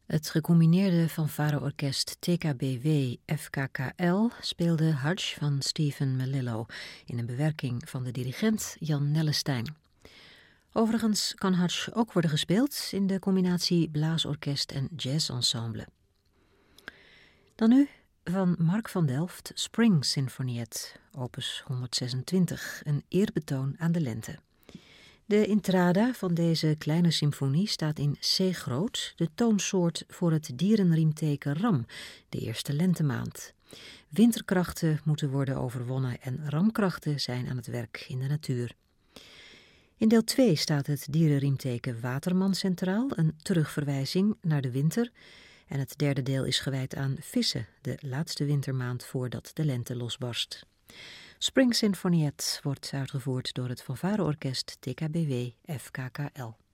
Het gecombineerde fanfareorkest TKBW FKKL speelde Hutch van Stephen Melillo in een bewerking van de dirigent Jan Nellestein. Overigens kan Hutch ook worden gespeeld in de combinatie blaasorkest en jazzensemble. Dan nu van Mark van Delft Spring Sinfoniet, opus 126, een eerbetoon aan de lente. De intrada van deze kleine symfonie staat in C-groot, de toonsoort voor het dierenriemteken Ram, de eerste lentemaand. Winterkrachten moeten worden overwonnen en ramkrachten zijn aan het werk in de natuur. In deel 2 staat het dierenriemteken Waterman centraal, een terugverwijzing naar de winter. En het derde deel is gewijd aan vissen, de laatste wintermaand voordat de lente losbarst. Spring Sinfoniet wordt uitgevoerd door het fanfareorkest TKBW FKKL.